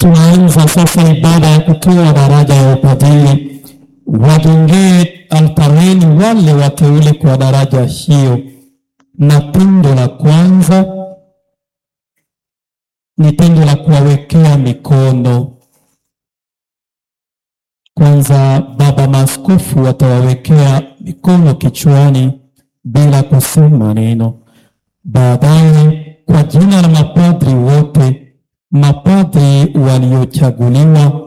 Tunaanza sasa ibada ya kutoa daraja ya upadili. Wajongee altareni wale wateule kwa daraja hiyo, na tendo la kwanza ni tendo la kuwawekea mikono. Kwanza baba maaskofu watawawekea mikono kichwani bila kusema neno. Baadaye kwa jina la mapadri wote, mapadri waliochaguliwa